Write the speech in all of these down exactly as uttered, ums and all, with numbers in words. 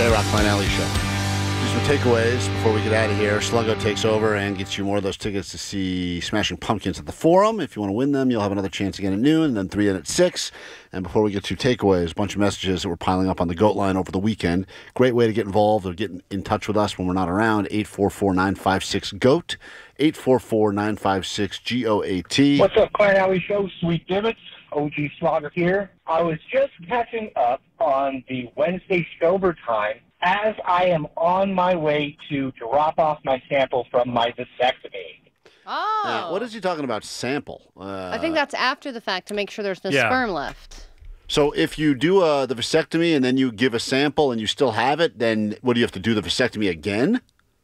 K-Rock Klein Alley Show. Just some takeaways before we get out of here. Sluggo takes over and gets you more of those tickets to see Smashing Pumpkins at the Forum. If you want to win them, you'll have another chance again at noon, and then three in at six. And before we get to takeaways, a bunch of messages that were piling up on the GOAT line over the weekend. Great way to get involved or get in touch with us when we're not around. eight four four, nine five six, GOAT. eight four four, nine five six, G O A T. What's up, Klein Alley Show? Sweet Divots. O G Slogger here. I was just catching up on the Wednesday Stober time as I am on my way to drop off my sample from my vasectomy. Oh. Now, what is he talking about, sample? Uh, I think that's after the fact to make sure there's no Yeah. sperm left. So if you do uh, the vasectomy and then you give a sample and you still have it, then what do you have to do, the vasectomy again?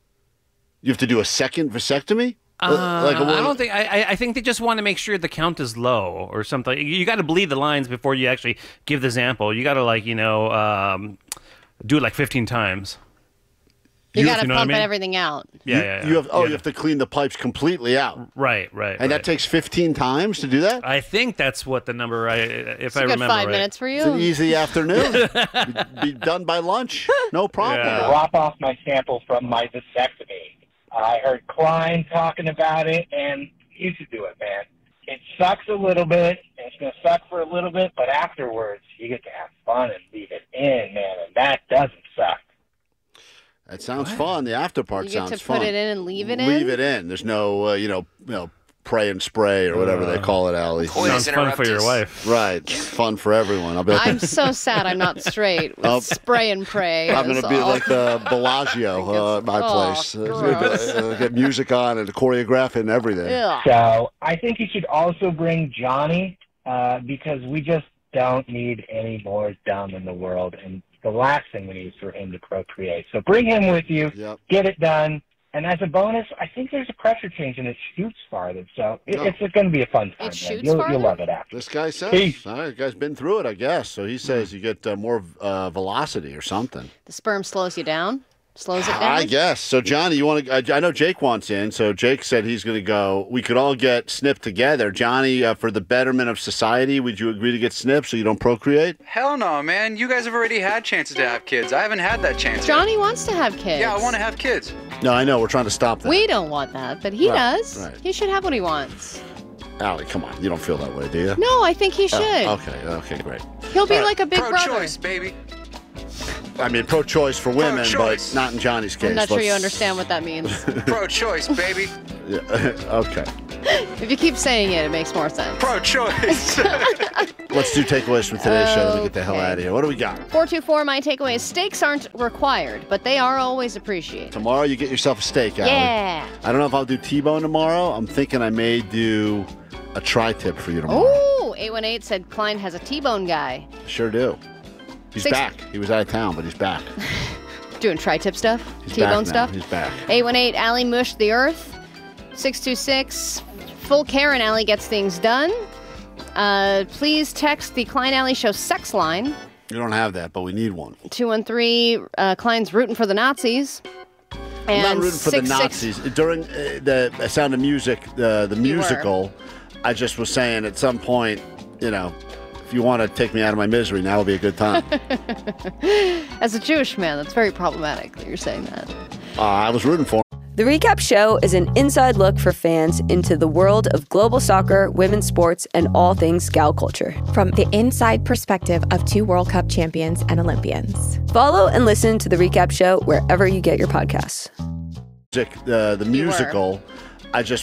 You have to do a second vasectomy? Uh, like a, I don't think. I, I think they just want to make sure the count is low or something. You, you got to bleed the lines before you actually give the sample. You got to like you know um, do it like fifteen times. You, You- got to you know what I pump mean? everything out. Yeah, you, yeah, yeah. you have, oh, Yeah. you have to clean the pipes completely out. Right, right. And right. that takes fifteen times to do that? I think that's what the number. I, if It's I a good remember five right. minutes for you. It's an easy afternoon. be, be done by lunch. No problem. Yeah. Drop off my sample from my vasectomy. I heard Klein talking about it, and you should do it, man. It sucks a little bit. It's going to suck for a little bit, but afterwards, you get to have fun and leave it in, man, and that doesn't suck. That sounds fun. The after part You get sounds to put fun. it in and leave it in? Leave it in. There's no, uh, you know, you know, pray and spray or whatever they call it, Allie. Sounds fun for your wife. Right. Fun for everyone. I'll be like, I'm so sad I'm not straight with Oh. spray and pray. I'm going is to be all. like the Bellagio uh, at my Oh, place. Uh, gross. uh, get music on and choreograph and everything. Ugh. So I think you should also bring Johnny uh, because we just don't need any more dumb in the world, and the last thing we need is for him to procreate. So bring him with you, Yep. get it done, and as a bonus, I think there's a pressure change and it shoots farther. So it, No. it's going to be a fun time. man. shoots You'll, farther? you'll love it after. This guy says, Peace. all right, the guy's been through it, I guess. So he says you get uh, more uh, velocity or something. The sperm slows you down? Slows it down? I guess. So, Johnny, you want to? I, I know Jake wants in. So Jake said he's going to go. We could all get snipped together. Johnny, uh, for the betterment of society, would you agree to get snipped so you don't procreate? Hell no, man. You guys have already had chances to have kids. I haven't had that chance Johnny yet. wants to have kids. Yeah, I want to have kids. No, I know. We're trying to stop that. We don't want that, but he Right, does. right. He should have what he wants. Allie, come on. You don't feel that way, do you? No, I think he should. Oh, okay. Okay. Great. He'll be All right. like a big brother. Pro-choice, baby. I mean, pro-choice for women, Pro-choice. but not in Johnny's case. I'm not sure you Let's- understand what that means. Pro-choice, baby. Yeah. Okay. If you keep saying it, it makes more sense. Pro-choice. Let's do takeaways from today's show. Let me get the hell Okay. out of here. What do we got? four two four, my takeaway is steaks aren't required, but they are always appreciated. Tomorrow you get yourself a steak, Allie. Yeah. I don't know if I'll do T-bone tomorrow. I'm thinking I may do a tri-tip for you tomorrow. Ooh, eight one eight said Klein has a T-bone guy. Sure do. He's Six- back. He was out of town, but he's back. Doing tri-tip stuff? He's T-bone back now. stuff? He's back. eight one eight, Allie Mush the Earth. six two six, Full Karen Allie gets things done. Uh, please text the Klein Alley Show sex line. You don't have that, but we need one. two one three, uh, Klein's rooting for the Nazis. I'm not And rooting for the six six Nazis. During uh, the Sound of Music, uh, the You were. musical, I just was saying at some point, you know, if you want to take me out of my misery, now would be a good time. As a Jewish man, that's very problematic that you're saying that. uh, I was rooting for him. The Recap Show is an inside look for fans into the world of global soccer, women's sports, and all things gal culture. From the inside perspective of two World Cup champions and Olympians. Follow and listen to The Recap Show wherever you get your podcasts. Music, uh, the You were. musical, I just